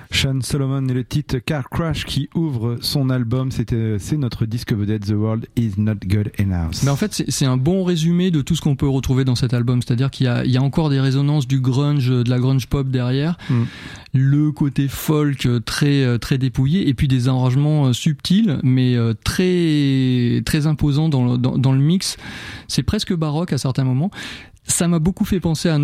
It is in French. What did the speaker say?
Sean Solomon et le titre Car Crash qui ouvre son album. C'est notre disque vedette The World Is Not Good Enough. Mais en fait, c'est un bon résumé de tout ce qu'on peut retrouver dans cet album. C'est-à-dire qu'il y a encore des résonances du grunge, de la grunge pop derrière. Le côté folk très dépouillé et puis des arrangements subtils mais très imposants dans le mix. C'est presque baroque à certains moments. Ça m'a beaucoup fait penser à